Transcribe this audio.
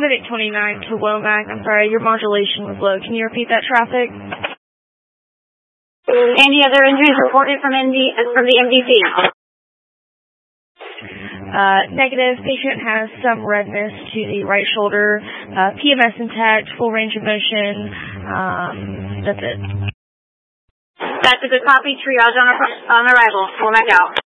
Medic 29 to Womack. I'm sorry, your modulation was low. Can you repeat that traffic? Any other injuries reported from the MDC? Negative. Patient has some redness to the right shoulder. PMS intact, full range of motion. That's it. That's a good copy. Triage on arrival. Womack out.